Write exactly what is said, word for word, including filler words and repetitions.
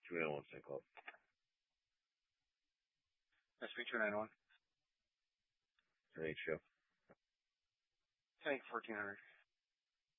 two nine one St. Cloud. S P two nine one. H O. Tank fourteen hundred.